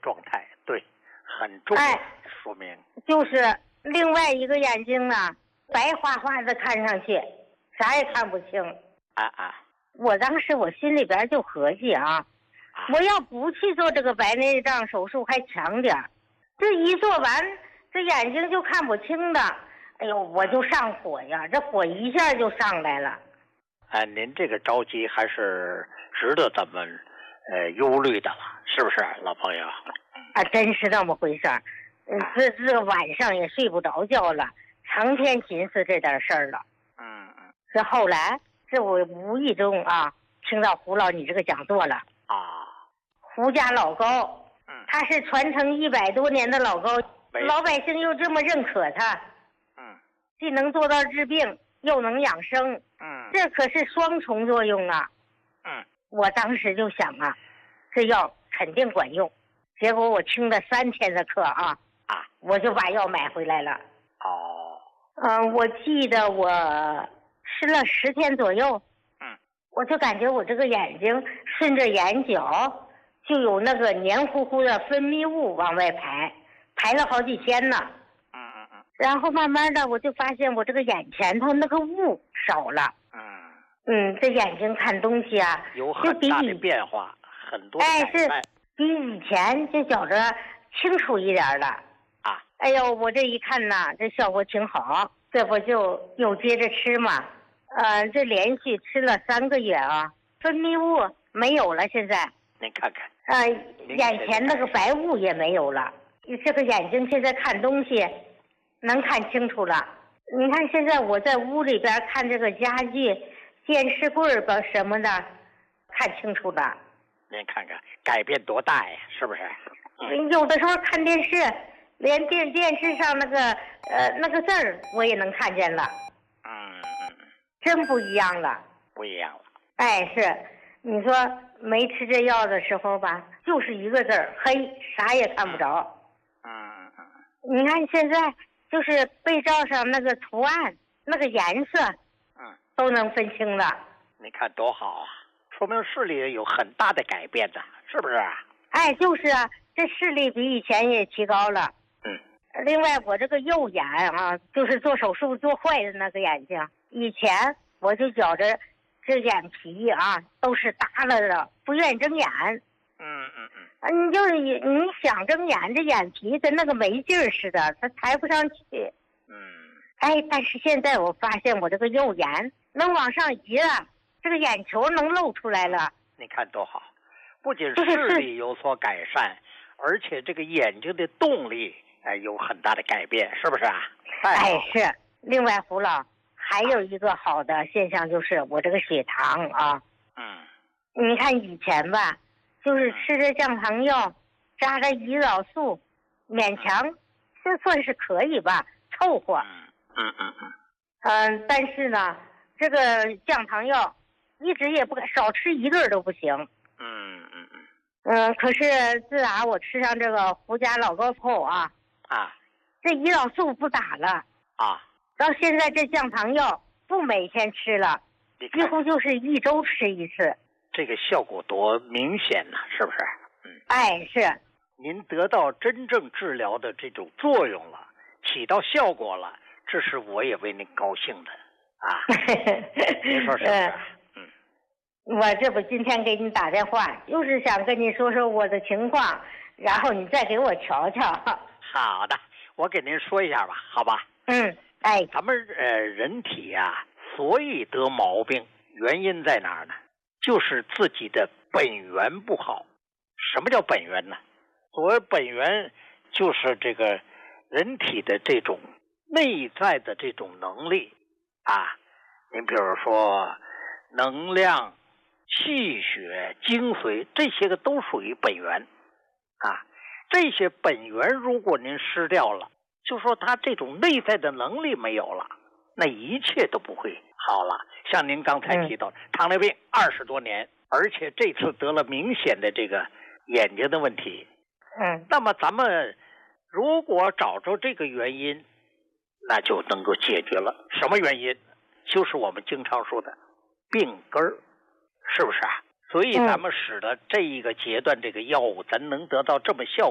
状态，对，很重要，说明就是另外一个眼睛呢，白花花的看上去，啥也看不清。我当时我心里边就合计我要不去做这个白内障手术还强点，这一做完，这眼睛就看不清的。哎呦，我就上火呀，这火一下就上来了。 您这个着急还是值得咱们忧虑的了，是不是，老朋友？ 真是那么回事儿。这晚上也睡不着觉了，成天寻思这点事儿了。这后来，这我无意中听到胡老你这个讲座了。胡家老高，他是传承100多年的老高，老百姓又这么认可他，既能做到治病，又能养生，这可是双重作用啊。我当时就想这药肯定管用。结果我听了3天的课我就把药买回来了。我记得我吃了10天左右，我就感觉我这个眼睛顺着眼角就有那个黏糊糊的分泌物往外排了好几天呢。然后慢慢的我就发现我这个眼前头那个雾少了。这眼睛看东西有很大的变化，很多改是比以前就觉着清楚一点了。哎呦，我这一看这效果挺好，这不就又接着吃嘛。这连续吃了3个月分泌物没有了，现在您看看眼前那个白雾也没有了，这个眼睛现在看东西能看清楚了。你看现在我在屋里边看这个家具电视柜吧什么的，看清楚了。 您看看改变多大呀，是不是？ 有的时候看电视，连电视上那个字儿我也能看见了。真不一样了。 不一样了。 是，你说没吃这药的时候吧，就是一个字儿黑，啥也看不着。你看现在就是被罩上那个图案，那个颜色，都能分清了。 你看多好说明视力有很大的改变的，是不是？ 就是这视力比以前也提高了。另外我这个右眼就是做手术做坏的那个眼睛，以前我就觉着这眼皮都是耷拉的，不愿意睁眼。你想睁眼，这眼皮跟那个没劲儿似的，它抬不上去。但是现在我发现我这个右眼能往上移了，这个眼球能露出来了。 你看多好，不仅视力有所改善，而且这个眼睛的动力有很大的改变，是不是是。另外胡老还有一个好的现象，就是我这个血糖你看以前吧，就是吃着降糖药，扎着胰岛素，勉强这算是可以吧，凑合。但是呢，这个降糖药一直也不敢少吃1顿都不行。可是自打我吃上这个胡家老高后这胰岛素不打了到现在这降糖药不每天吃了，几乎就是1周吃1次。 这个效果多明显呢，是不是？ 是。 您得到真正治疗的这种作用了，起到效果了，这是我也为您高兴的您说是不是？ 我这不今天给你打电话，就是想跟你说说我的情况，然后你再给我瞧瞧。 好的，我给您说一下吧，好吧？咱们人体所以得毛病，原因在哪儿呢？就是自己的本源不好。什么叫本源呢？所谓本源，就是这个人体的这种内在的这种能力您比如说能量、气血、精髓，这些个都属于本源这些本源如果您失掉了，就说他这种内在的能力没有了，那一切都不会好了。像您刚才提到糖尿病20多年，而且这次得了明显的这个眼睛的问题。那么咱们如果找着这个原因，那就能够解决了。什么原因？就是我们经常说的病根儿，是不是所以咱们使得这一个阶段这个药物咱能得到这么效果